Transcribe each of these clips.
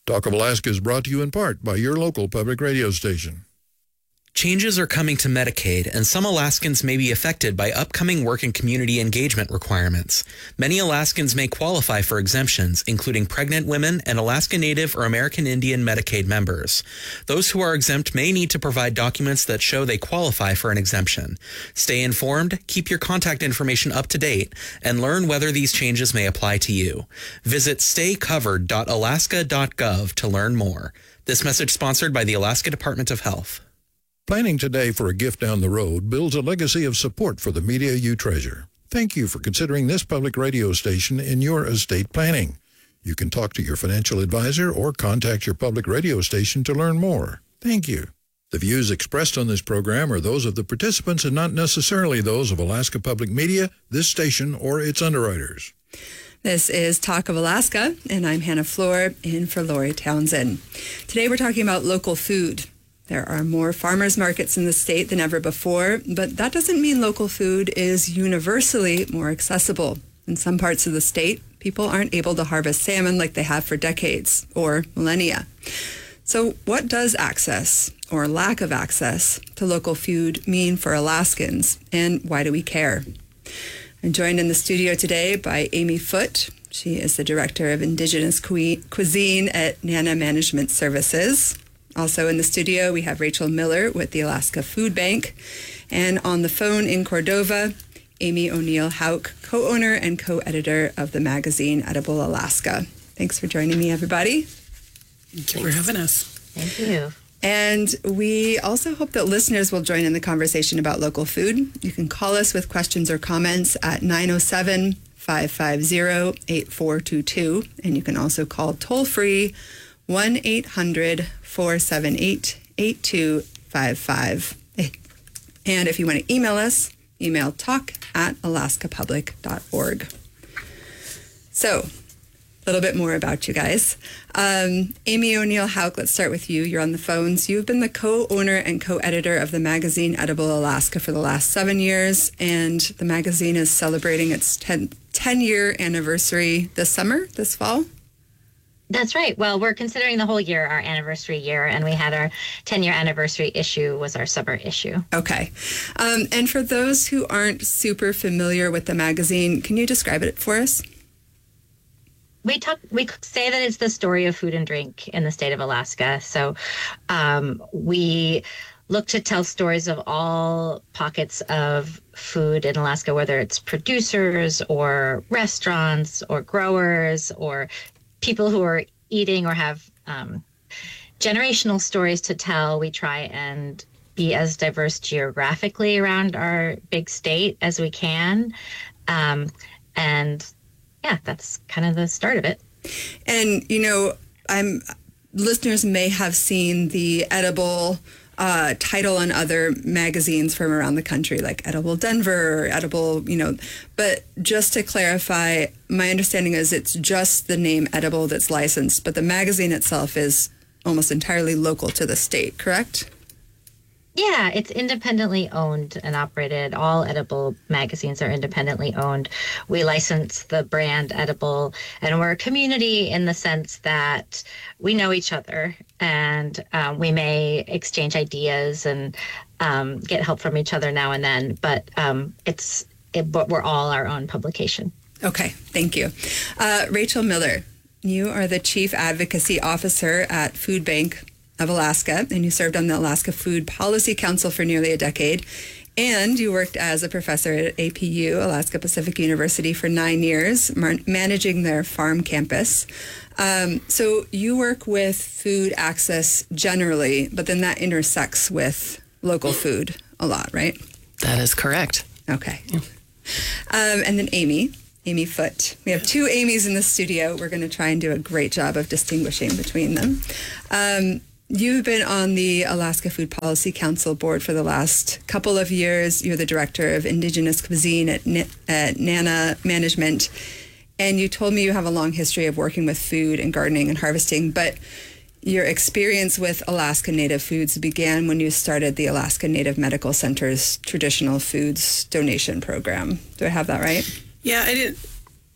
Talk of Alaska is brought to you in part by your local public radio station. Changes are coming to Medicaid, and some Alaskans may be affected by upcoming work and community engagement requirements. Many Alaskans may qualify for exemptions, including pregnant women and Alaska Native or American Indian Medicaid members. Those who are exempt may need to provide documents that show they qualify for an exemption. Stay informed, keep your contact information up to date, and learn whether these changes may apply to you. Visit staycovered.alaska.gov to learn more. This message sponsored by the Alaska Department of Health. Planning today for a gift down the road builds a legacy of support for the media you treasure. Thank you for considering this public radio station in your estate planning. You can talk to your financial advisor or contact your public radio station to learn more. Thank you. The views expressed on this program are those of the participants and not necessarily those of Alaska Public Media, this station, or its underwriters. This is Talk of Alaska, and I'm Hannah Floor, in for Lori Townsend. Today we're talking about local food. There are more farmers markets in the state than ever before, but that doesn't mean local food is universally more accessible. In some parts of the state, people aren't able to harvest salmon like they have for decades or millennia. So what does access or lack of access to local food mean for Alaskans, and why do we care? I'm joined in the studio today by Amy Foote. She is the Director of Indigenous Cuisine at Nana Management Services. Also in the studio, we have Rachel Miller with the Alaska Food Bank. And on the phone in Cordova, Amy O'Neill Hauk, co-owner and co-editor of the magazine Edible Alaska. Thanks for joining me, everybody. Thank you for having us. Thank you. And we also hope that listeners will join in the conversation about local food. You can call us with questions or comments at 907-550-8422. And you can also call toll-free 1-800-478-8255. And if you want to email us, email talk@alaskapublic.org. So, a little bit more about you guys. Amy O'Neill Hauk, let's start with you. You're on the phones. You've been the co-owner and co-editor of the magazine Edible Alaska for the last 7 years, and the magazine is celebrating its 10-year anniversary this fall. That's right. Well, we're considering the whole year our anniversary year, and we had our 10-year anniversary issue was our summer issue. Okay. And for those who aren't super familiar with the magazine, can you describe it for us? We say that it's the story of food and drink in the state of Alaska. So we look to tell stories of all pockets of food in Alaska, whether it's producers or restaurants or growers or people who are eating or have generational stories to tell. We try and be as diverse geographically around our big state as we can. And yeah, that's kind of the start of it. And, listeners may have seen the Edible title on other magazines from around the country, like Edible Denver or Edible, but just to clarify, my understanding is it's just the name Edible that's licensed, but the magazine itself is almost entirely local to the state, correct? Yeah, it's independently owned and operated. All Edible magazines are independently owned. We license the brand Edible, and we're a community in the sense that we know each other, and we may exchange ideas and get help from each other now and then, but but we're all our own publication. Okay, thank you. Rachel Miller, you are the Chief Advocacy Officer at Food Bank of Alaska, and you served on the Alaska Food Policy Council for nearly a decade, and you worked as a professor at APU, Alaska Pacific University, for 9 years, managing their farm campus. So you work with food access generally, but then that intersects with local food a lot, right? That is correct. Okay. Yeah. And then Amy Foote. We have two Amys in the studio. We're going to try and do a great job of distinguishing between them. You've been on the Alaska Food Policy Council board for the last couple of years. You're the Director of Indigenous Cuisine at Nana Management. And you told me you have a long history of working with food and gardening and harvesting, but your experience with Alaska Native foods began when you started the Alaska Native Medical Center's Traditional Foods Donation Program. Do I have that right? Yeah,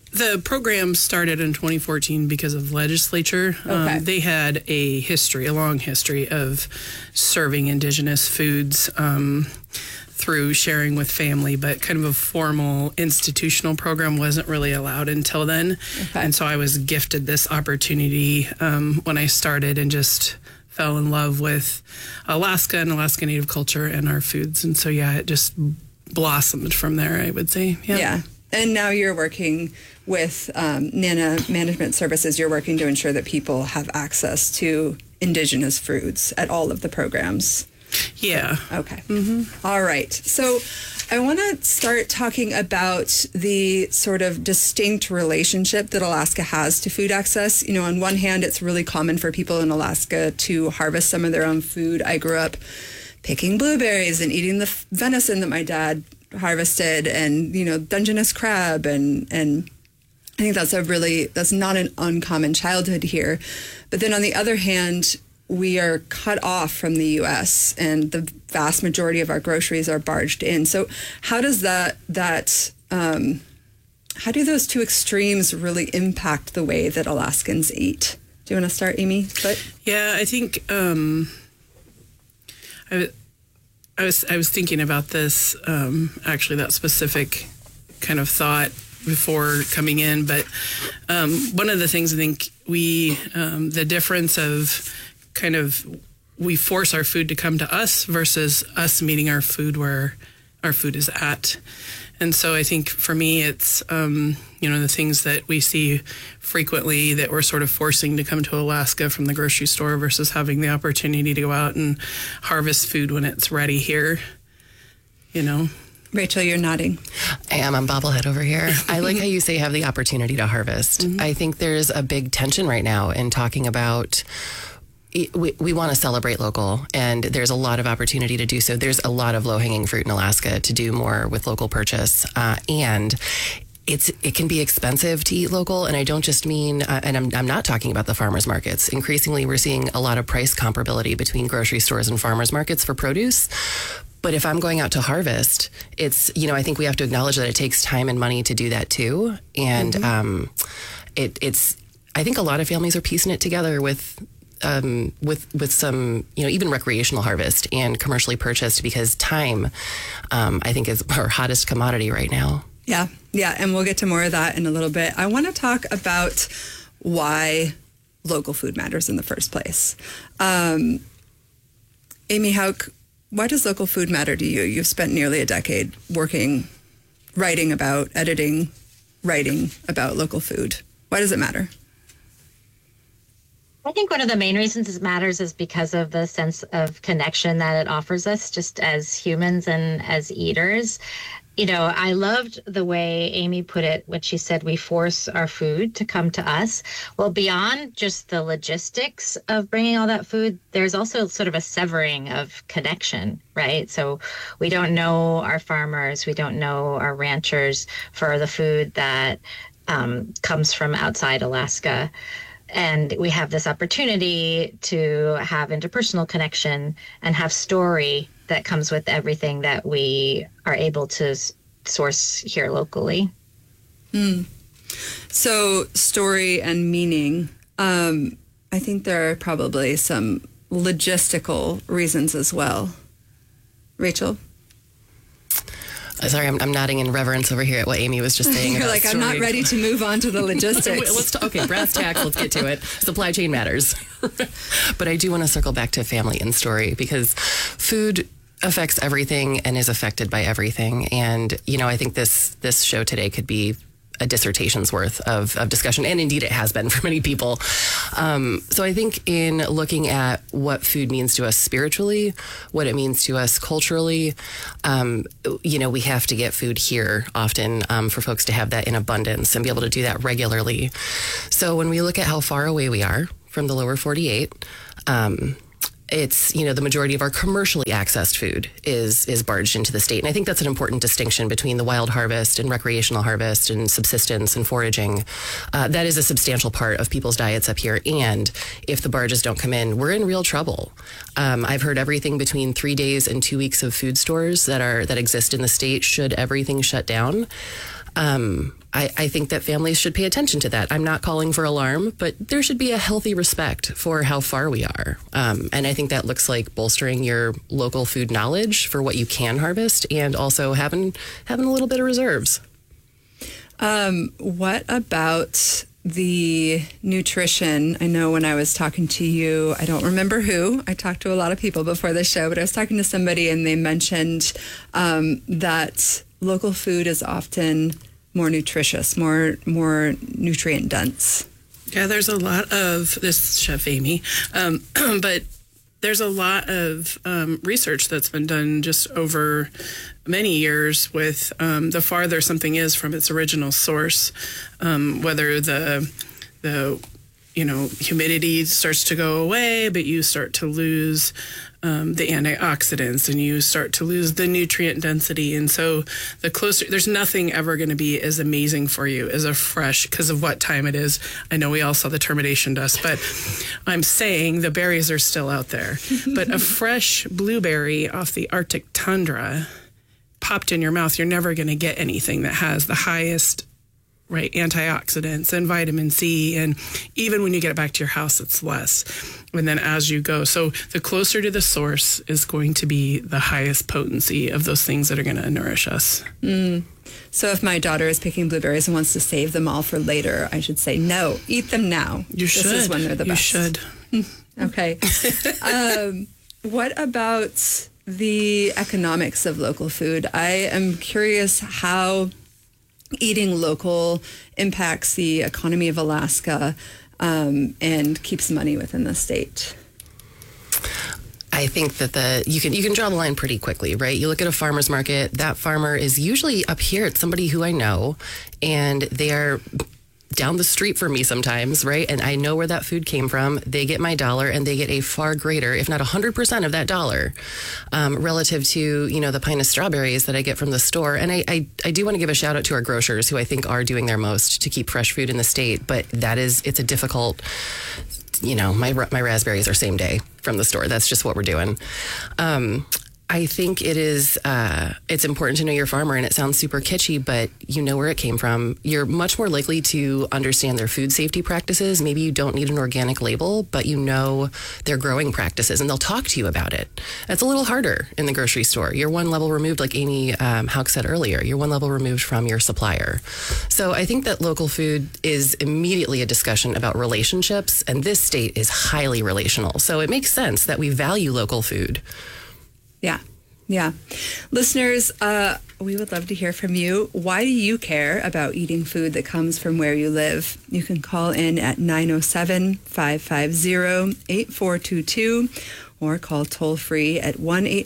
The program started in 2014 because of legislature. Okay. They had a long history of serving Indigenous foods through sharing with family, but kind of a formal institutional program wasn't really allowed until then. Okay. And so I was gifted this opportunity when I started and just fell in love with Alaska and Alaska Native culture and our foods. And so, it just blossomed from there, I would say. Yeah. And now you're working with Nana Management Services. You're working to ensure that people have access to Indigenous foods at all of the programs. Yeah. Okay. All right. So I want to start talking about the sort of distinct relationship that Alaska has to food access. On one hand, it's really common for people in Alaska to harvest some of their own food. I grew up picking blueberries and eating the venison that my dad harvested, and Dungeness crab, and I think that's not an uncommon childhood here. But then on the other hand, we are cut off from the U.S. and the vast majority of our groceries are barged in. So how does how do those two extremes really impact the way that Alaskans eat? Do you want to start, Amy? Yeah, I think I was thinking about this, actually, that specific kind of thought before coming in. But one of the things I think the difference of kind of we force our food to come to us versus us meeting our food where our food is at. And so I think for me, it's, the things that we see frequently that we're sort of forcing to come to Alaska from the grocery store versus having the opportunity to go out and harvest food when it's ready here, Rachel, you're nodding. I am. I'm bobblehead over here. I like how you say have the opportunity to harvest. I think there's a big tension right now in talking about we want to celebrate local, and there's a lot of opportunity to do so. There's a lot of low-hanging fruit in Alaska to do more with local purchase, and it can be expensive to eat local. And I don't just mean, and I'm not talking about the farmers markets. Increasingly, we're seeing a lot of price comparability between grocery stores and farmers markets for produce. But if I'm going out to harvest, it's, I think we have to acknowledge that it takes time and money to do that too. And I think a lot of families are piecing it together with some, even recreational harvest and commercially purchased, because time, I think, is our hottest commodity right now. Yeah, and we'll get to more of that in a little bit. I want to talk about why local food matters in the first place. Amy, why does local food matter to you? You've spent nearly a decade writing about local food. Why does it matter? I think one of the main reasons it matters is because of the sense of connection that it offers us just as humans and as eaters. I loved the way Amy put it when she said we force our food to come to us. Well, beyond just the logistics of bringing all that food, there's also sort of a severing of connection, right? So we don't know our farmers, we don't know our ranchers for the food that comes from outside Alaska. And we have this opportunity to have interpersonal connection and have story that comes with everything that we are able to source here locally. So story and meaning. I think there are probably some logistical reasons as well. Rachel? Sorry, I'm nodding in reverence over here at what Amy was just saying. You're about like, story. I'm not ready to move on to the logistics. Okay, brass tacks, let's get to it. Supply chain matters. But I do want to circle back to family and story, because food affects everything and is affected by everything. And, I think this show today could be a dissertation's worth of discussion, and indeed it has been for many people. So I think in looking at what food means to us spiritually, what it means to us culturally, we have to get food here often for folks to have that in abundance and be able to do that regularly. So when we look at how far away we are from the lower 48, it's, the majority of our commercially accessed food is barged into the state. And I think that's an important distinction between the wild harvest and recreational harvest and subsistence and foraging. That is a substantial part of people's diets up here. And if the barges don't come in, we're in real trouble. I've heard everything between 3 days and 2 weeks of food stores that exist in the state should everything shut down. I think that families should pay attention to that. I'm not calling for alarm, but there should be a healthy respect for how far we are. And I think that looks like bolstering your local food knowledge for what you can harvest and also having a little bit of reserves. What about the nutrition? I know when I was talking to you, I don't remember who. I talked to a lot of people before the show, but I was talking to somebody and they mentioned that local food is often more nutritious, more nutrient dense. Yeah, there's a lot of this, Chef Amy, but there's a lot of research that's been done just over many years with the farther something is from its original source, whether the humidity starts to go away, but you start to lose the antioxidants and you start to lose the nutrient density. And so the closer, there's nothing ever going to be as amazing for you as a fresh, because of what time it is. I know we all saw the termination dust, but I'm saying the berries are still out there. But a fresh blueberry off the Arctic tundra popped in your mouth, you're never going to get anything that has the highest antioxidants and vitamin C, and even when you get it back to your house, it's less. And then as you go, so the closer to the source is going to be the highest potency of those things that are going to nourish us. So if my daughter is picking blueberries and wants to save them all for later, I should say, no, eat them now. This is when they're the best. You should. Okay. What about the economics of local food? I am curious how eating local impacts the economy of Alaska and keeps money within the state. I think that you can draw the line pretty quickly, right? You look at a farmer's market, that farmer is usually up here. It's somebody who I know, and they are down the street from me sometimes, right? And I know where that food came from. They get my dollar, and they get a far greater, if not 100% of that dollar, relative to, the pint of strawberries that I get from the store. And I do want to give a shout out to our grocers, who I think are doing their most to keep fresh food in the state. But it's a difficult, my raspberries are same day from the store. That's just what we're doing. I think it's important to know your farmer, and it sounds super kitschy, but you know where it came from. You're much more likely to understand their food safety practices. Maybe you don't need an organic label, but you know their growing practices, and they'll talk to you about it. That's a little harder in the grocery store. You're one level removed, like Amy Hauk said earlier. You're one level removed from your supplier. So I think that local food is immediately a discussion about relationships, and this state is highly relational. So it makes sense that we value local food. Yeah. Listeners, we would love to hear from you. Why do you care about eating food that comes from where you live? You can call in at 907-550-8422 or call toll-free at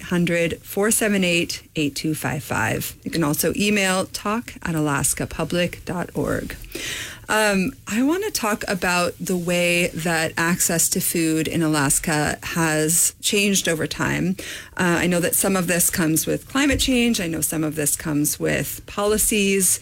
1-800-478-8255. You can also email talk@alaskapublic.org. I want to talk about the way that access to food in Alaska has changed over time. I know that some of this comes with climate change. I know some of this comes with policies.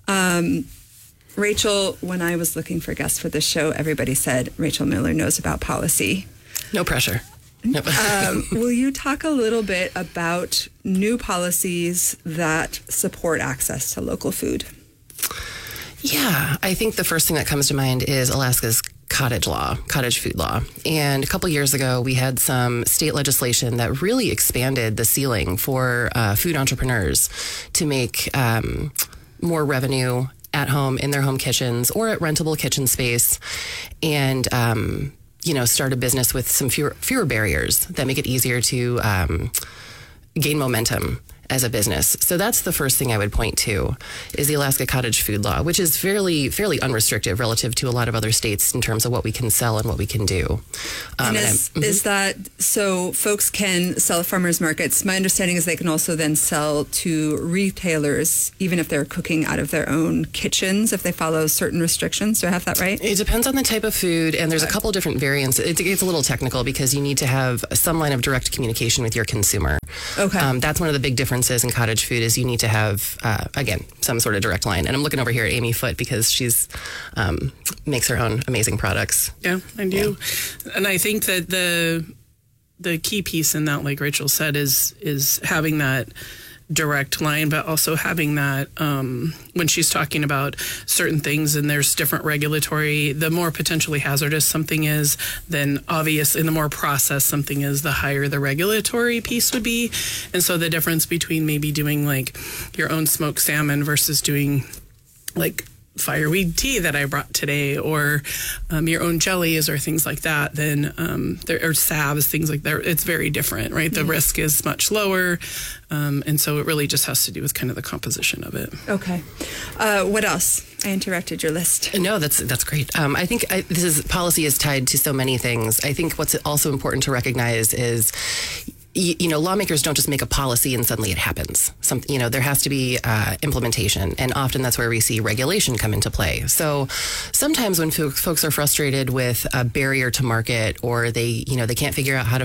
Rachel, when I was looking for guests for this show, everybody said Rachel Miller knows about policy. No pressure. Nope. Will you talk a little bit about new policies that support access to local food? Yeah, I think the first thing that comes to mind is Alaska's cottage food law. And a couple years ago, we had some state legislation that really expanded the ceiling for food entrepreneurs to make more revenue at home in their home kitchens or at rentable kitchen space, and start a business with some fewer barriers that make it easier to gain momentum as a business. So that's the first thing I would point to, is the Alaska Cottage Food Law, which is fairly unrestrictive relative to a lot of other states in terms of what we can sell and what we can do. Is that so folks can sell at farmers markets? My understanding is they can also then sell to retailers, even if they're cooking out of their own kitchens, if they follow certain restrictions. Do I have that right? It depends on the type of food, and there's a couple different variants. It gets a little technical because you need to have some line of direct communication with your consumer. Okay. That's one of the big differences in cottage food, is you need to have, again, some sort of direct line. And I'm looking over here at Amy Foote because she's makes her own amazing products. Yeah, I do. Yeah. And I think that the key piece in that, like Rachel said, is having that direct line, but also having that when she's talking about certain things and there's different regulatory, the more potentially hazardous something is, then obviously the more processed something is, the higher the regulatory piece would be. And so the difference between maybe doing like your own smoked salmon versus doing like fireweed tea that I brought today, or your own jellies or things like that, then there are salves, things like that. It's very different, right? The risk is much lower. And so it really just has to do with kind of the composition of it. Okay. What else? I interrupted your list. No, that's great. I think policy is tied to so many things. I think what's also important to recognize is, lawmakers don't just make a policy and suddenly it happens. There has to be implementation, and often that's where we see regulation come into play. So sometimes when folks are frustrated with a barrier to market, or they can't figure out how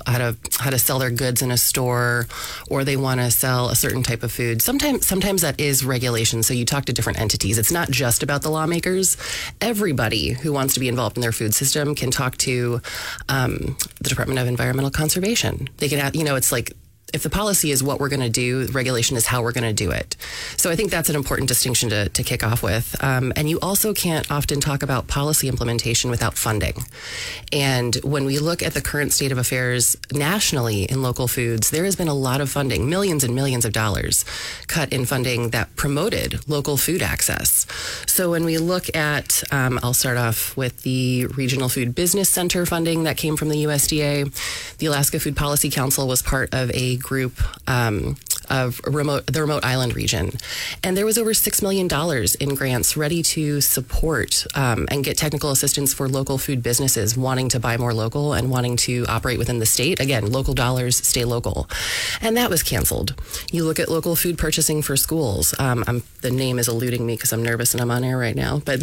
to sell their goods in a store, or they want to sell a certain type of food, sometimes that is regulation. So you talk to different entities. It's not just about the lawmakers. Everybody who wants to be involved in their food system can talk to the Department of Environmental Conservation. They can, it's like, if the policy is what we're going to do, regulation is how we're going to do it. So I think that's an important distinction to kick off with. And you also can't often talk about policy implementation without funding. And when we look at the current state of affairs nationally in local foods, there has been a lot of funding, millions and millions of dollars cut in funding that promoted local food access. So when we look at, I'll start off with the Regional Food Business Center funding that came from the USDA. The Alaska Food Policy Council was part of a group of the remote island region. And there was over $6 million in grants ready to support and get technical assistance for local food businesses wanting to buy more local and wanting to operate within the state. Again, local dollars stay local. And that was canceled. You look at local food purchasing for schools. The name is eluding me because I'm nervous and I'm on air right now. But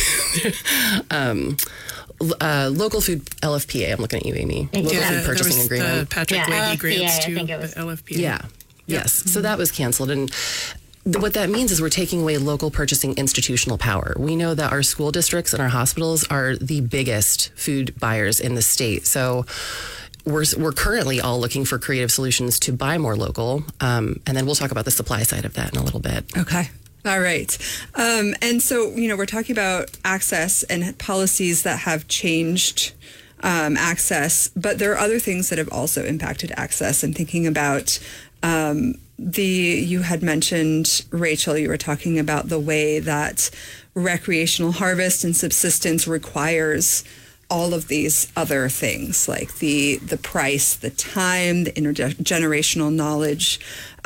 local food LFPA. I'm looking at you, Amy. Local food purchasing agreement. Patrick Leahy grants too. I think it was LFPA. Yeah. Yes. So that was canceled. And what that means is we're taking away local purchasing institutional power. We know that our school districts and our hospitals are the biggest food buyers in the state. So we're currently all looking for creative solutions to buy more local. And then we'll talk about the supply side of that in a little bit. Okay. All right. And so, we're talking about access and policies that have changed access, but there are other things that have also impacted access. I'm thinking about you had mentioned, Rachel, you were talking about the way that recreational harvest and subsistence requires all of these other things, like the price, the time, the intergenerational knowledge.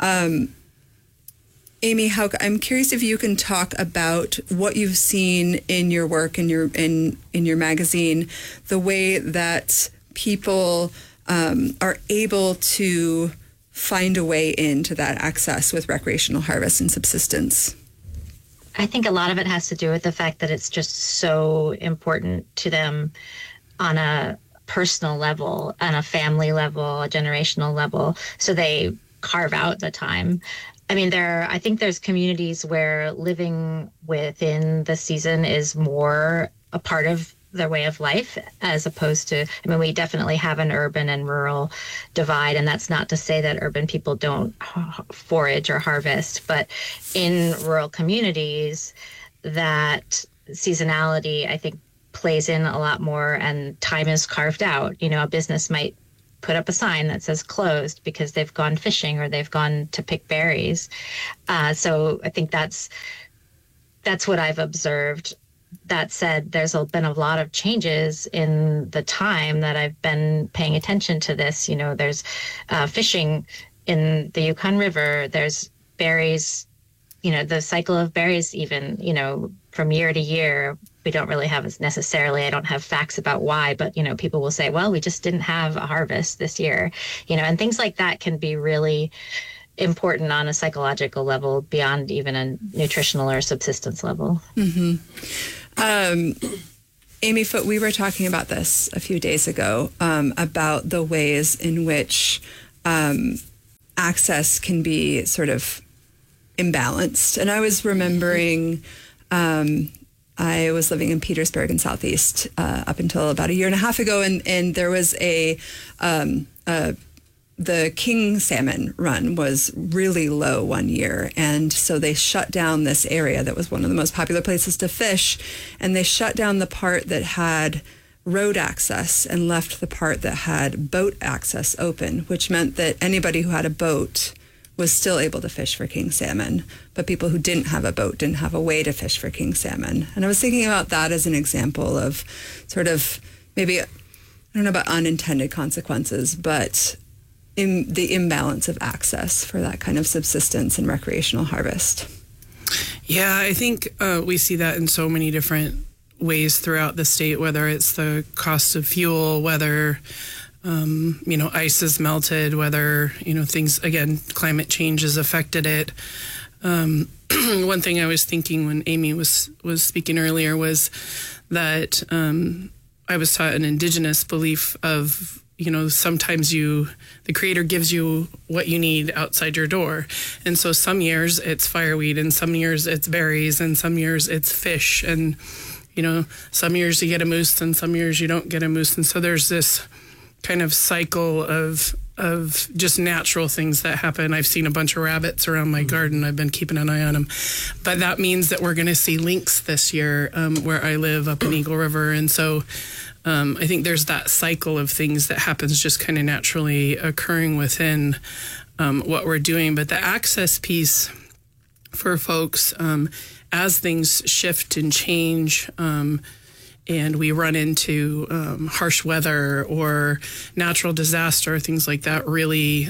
Amy, I'm curious if you can talk about what you've seen in your work in your magazine, the way that people are able to find a way into that access with recreational harvest and subsistence. I think a lot of it has to do with the fact that it's just so important to them on a personal level, on a family level, a generational level. So they carve out the time. I mean, I think there's communities where living within the season is more a part of their way of life, as opposed to, we definitely have an urban and rural divide, and that's not to say that urban people don't forage or harvest, but in rural communities, that seasonality, I think, plays in a lot more, and time is carved out. A business might put up a sign that says closed because they've gone fishing or they've gone to pick berries. So I think that's what I've observed. That said, there's been a lot of changes in the time that I've been paying attention to this. There's fishing in the Yukon River. There's berries, the cycle of berries even, from year to year. We don't really have I don't have facts about why, but, people will say, well, we just didn't have a harvest this year, and things like that can be really important on a psychological level beyond even a nutritional or subsistence level. Mm-hmm. Amy Foote, we were talking about this a few days ago, about the ways in which access can be sort of imbalanced. And I was remembering I was living in Petersburg in Southeast the king salmon run was really low one year. And so they shut down this area that was one of the most popular places to fish. And they shut down the part that had road access and left the part that had boat access open, which meant that anybody who had a boat was still able to fish for king salmon, but people who didn't have a boat didn't have a way to fish for king salmon. And I was thinking about that as an example of sort of maybe, I don't know about unintended consequences, but in the imbalance of access for that kind of subsistence and recreational harvest. Yeah, I think we see that in so many different ways throughout the state, whether it's the cost of fuel, whether ice is melted, whether things, again, climate change has affected it. One thing I was thinking when Amy was speaking earlier was that I was taught an indigenous belief of sometimes the creator gives you what you need outside your door. And so some years it's fireweed, and some years it's berries, and some years it's fish, and some years you get a moose and some years you don't get a moose. And so there's this kind of cycle of just natural things that happen. I've seen a bunch of rabbits around my garden. I've been keeping an eye on them. But that means that we're going to see lynx this year where I live up in Eagle River. And so I think there's that cycle of things that happens just kind of naturally occurring within what we're doing. But the access piece for folks, as things shift and change, and we run into harsh weather or natural disaster, things like that, really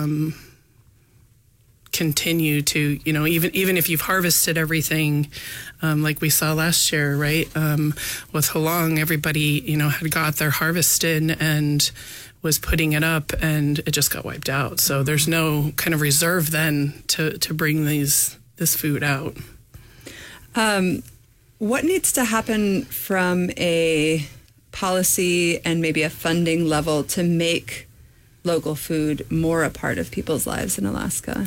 continue to, even if you've harvested everything, like we saw last year, right? With Halong, everybody, had got their harvest in and was putting it up, and it just got wiped out. So there's no kind of reserve then to bring this food out. What needs to happen from a policy and maybe a funding level to make local food more a part of people's lives in Alaska?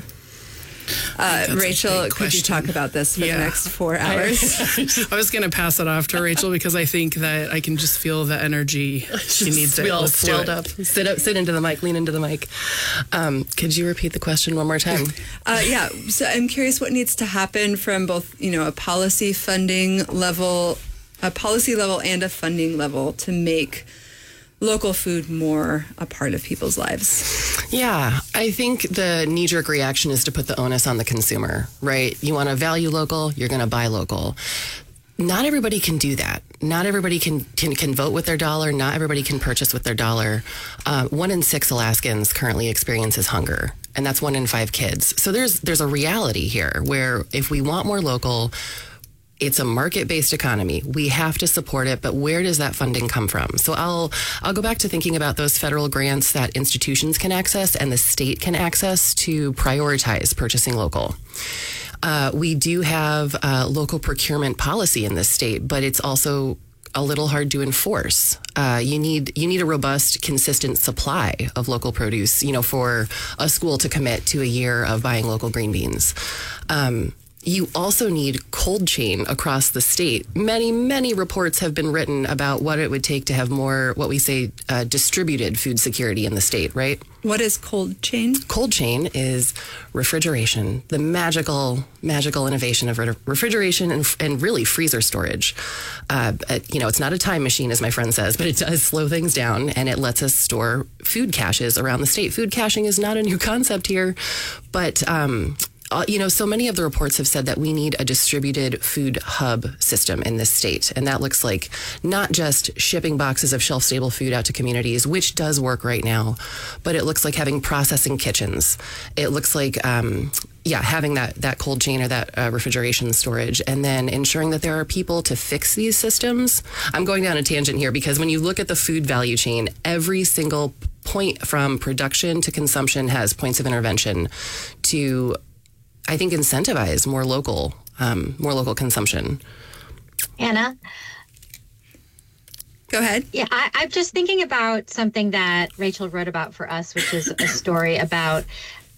Rachel, could you talk about this for the next 4 hours? I was going to pass it off to Rachel because I think that I can just feel the energy she needs. We all swelled up. Sit into the mic, lean into the mic. Could you repeat the question one more time? Yeah. So I'm curious what needs to happen from both, a policy level and a funding level to make local food more a part of people's lives. Yeah, I think the knee-jerk reaction is to put the onus on the consumer, right? You want to value local, you're going to buy local. Not everybody can do that. Not everybody can vote with their dollar. Not everybody can purchase with their dollar. 1 in 6 Alaskans currently experiences hunger, and that's 1 in 5 kids. So there's a reality here where if we want more local, it's a market-based economy. We have to support it, but where does that funding come from? So I'll go back to thinking about those federal grants that institutions can access and the state can access to prioritize purchasing local. We do have local procurement policy in this state, but it's also a little hard to enforce. You need a robust, consistent supply of local produce, for a school to commit to a year of buying local green beans. You also need cold chain across the state. Many, many reports have been written about what it would take to have more, what we say, distributed food security in the state, right? What is cold chain? Cold chain is refrigeration, the magical innovation of refrigeration and really freezer storage. It's not a time machine, as my friend says, but it does slow things down, and it lets us store food caches around the state. Food caching is not a new concept here, but so many of the reports have said that we need a distributed food hub system in this state. And that looks like not just shipping boxes of shelf-stable food out to communities, which does work right now, but it looks like having processing kitchens. It looks like, having that cold chain or that refrigeration storage, and then ensuring that there are people to fix these systems. I'm going down a tangent here because when you look at the food value chain, every single point from production to consumption has points of intervention to, I think, incentivize more local consumption. Anna? Go ahead. Yeah, I'm just thinking about something that Rachel wrote about for us, which is a story about